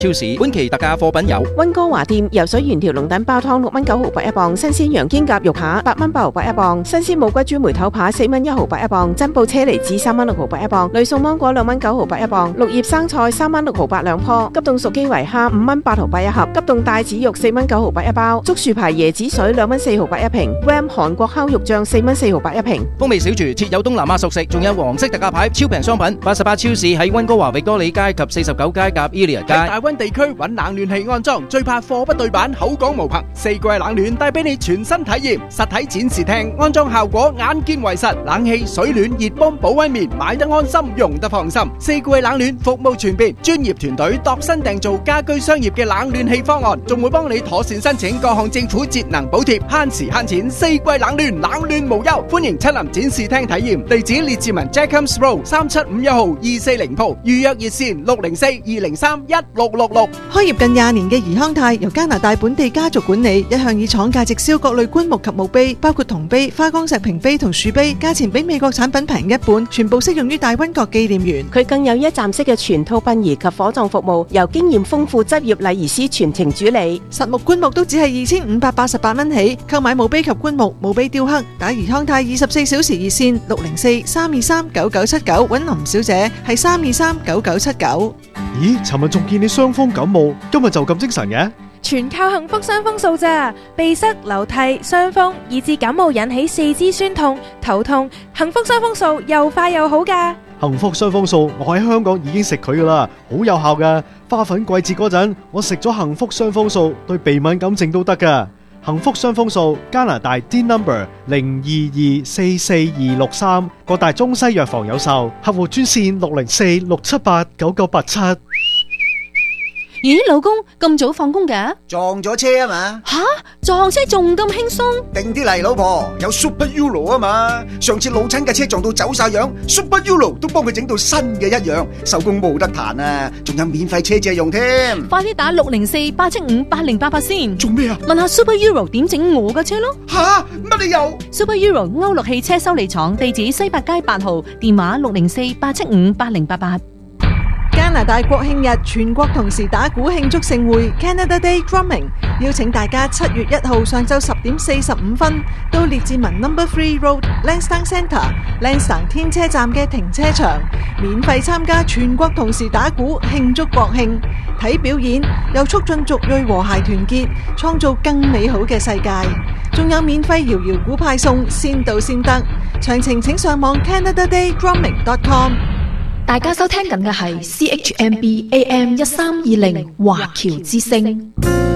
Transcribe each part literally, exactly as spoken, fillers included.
超市本期特價貨品有溫哥華店游水原條龍躉包湯六蚊九毫八一磅，新鮮羊肩胛肉扒八蚊八毫八一磅，新鮮冇骨豬梅頭扒四蚊一毫八一磅，珍寶車厘子三蚊六毫八一磅，雷送芒果兩蚊九毫八一磅，綠葉生菜三蚊六毫八兩棵，急凍熟基圍蝦五蚊八毫八一盒，急凍帶子肉四蚊九毫八一包，竹樹牌椰子水兩蚊四毫八一瓶 ，Ram 韓國烤肉醬四蚊四毫八一瓶。 風味小廚設有東南亞熟食，仲有黃色特價牌超平商品。八十八超市喺溫哥華域多利街及四十九街夾 Elia 街。 喺大溫地區揾冷暖氣安裝，最怕貨不對版，口講無憑。四季冷暖帶俾你全新體驗，實體展示廳安裝效果眼見為實，冷氣、水暖、熱泵、保溫棉買得安心，用得放心。四季冷暖服務全面，專業團隊度身訂造家居商業嘅冷暖氣方案，仲會幫你妥善申請各項政府節能補貼，慳時慳錢。四季冷暖，冷暖無憂，歡迎親臨展示廳體驗。地址列治文 Jacobs Road 三七五一號二四零鋪，預約熱線六零四二零三一六六六。 開業近廿年嘅怡康泰由加拿大本地家族管理，一向以廠價直銷各類棺木及墓碑，包括銅碑、花崗石屏碑同樹碑，價錢比美國產品平一半，全部適用於大溫國紀念園。 佢更有一站式嘅全套殯儀及火葬服務，由經驗豐富執業禮儀師全程主理。 實木棺木都只係二千五百八十八蚊起，購買墓碑及棺木、墓碑雕刻，打怡康泰二十四小時熱線六零四三二三九九七九，揾林小姐係三二三九九七九。 咦，尋日仲見你傷風感冒，今日就咁精神嘅？ 全靠幸福傷風素咋，鼻塞、流涕、傷風，以致感冒引起四肢酸痛、頭痛，幸福傷風素又快又好噶。 幸福傷風素，我喺香港已經食佢噶啦，好有效噶。花粉季節嗰陣，我食咗幸福傷風素，對鼻敏感症都得噶。幸福傷風素，加拿大 D number 零二二四四二六三，各大中西藥房有售，客戶專線六零四六七八九九八七。 咦，老公咁早放工㗎？ 撞咗車啊嘛！ 吓，撞車仲咁輕鬆？ 定啲嚟，老婆，有 Super Euro 啊嘛！上次老親嘅車撞到走晒樣 ，Super Euro 都幫佢整到新嘅一樣，手工冇得彈啊！仲有免費車借用添。 快啲打六零四八七五八零八八先。 做咩啊？ 問下 Super Euro 點整我嘅車咯。 吓，乜理由 ？Super Euro 歐陸汽車修理廠，地址西八街八號，電話六零四八七五八零八八。 加拿大國慶日全國同時打鼓慶祝盛會 Canada Day Drumming， 邀請大家七月一號上晝十點四十五分到列治文 Number Three Road Lansdowne Centre Lansdowne 天車站嘅停車場，免費參加全國同時打鼓慶祝國慶，睇表演又促進族裔和諧團結，創造更美好嘅世界。仲有免費搖搖鼓派送，先到先得。詳情請上網 canada day drumming dot com。 大家收聽緊嘅係 C H M B A M 一三二零華僑之聲，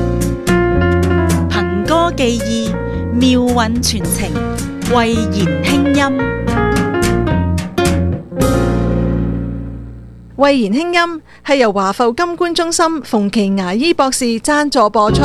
憑歌寄意，妙韻傳情，慧言輕音。 慧言輕音係由華埠金冠中心馮琦牙醫博士贊助播出。